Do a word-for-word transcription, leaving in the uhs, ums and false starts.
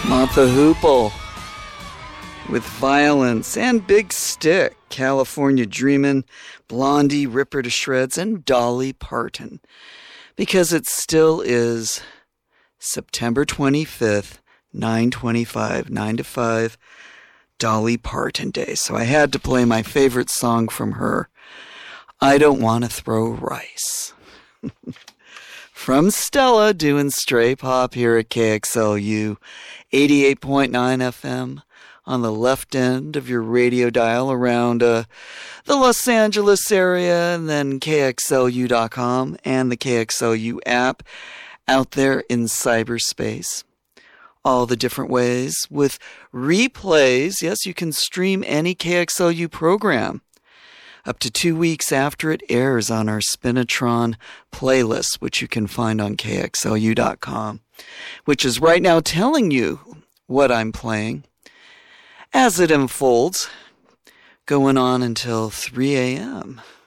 Martha Hoople with Violence and Big Stick, California Dreamin', Blondie, Ripper to Shreds, and Dolly Parton. Because it still is September twenty-fifth, nine twenty-five, nine to five, Dolly Parton Day. So I had to play my favorite song from her, I Don't Want to Throw Rice. From Stella, doing Stray Pop here at K X L U, eighty-eight point nine F M on the left end of your radio dial around uh, the Los Angeles area, and then K X L U dot com and the K X L U app out there in cyberspace. All the different ways with replays. Yes, you can stream any K X L U program up to two weeks after it airs on our Spinatron playlist, which you can find on K X L U dot com, which is right now telling you what I'm playing as it unfolds, going on until three a.m.